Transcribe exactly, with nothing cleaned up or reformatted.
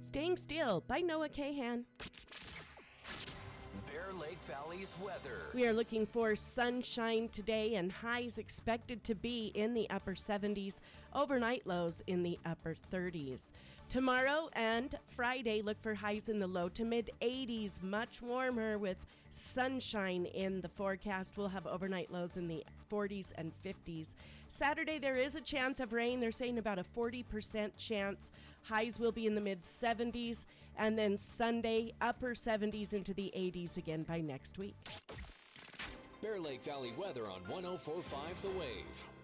Staying Still by Noah Kahan. Bear Lake Valley's weather. We are looking for sunshine today and highs expected to be in the upper seventies, overnight lows in the upper thirties. Tomorrow and Friday, look for highs in the low to mid eighties, much warmer with sunshine in the forecast. We'll have overnight lows in the forties and fifties. Saturday, there is a chance of rain. They're saying about a forty percent chance. Highs will be in the mid seventies, and then Sunday, upper seventies into the eighties again by next week. Bear Lake Valley weather on one oh four point five The Wave.